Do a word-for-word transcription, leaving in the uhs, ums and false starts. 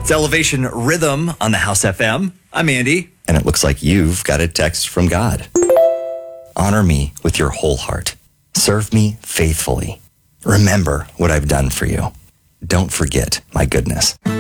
It's Elevation Rhythm on the House F M. I'm Andy. And it looks like you've got a text from God. Honor me with your whole heart. Serve me faithfully. Remember what I've done for you. Don't forget my goodness.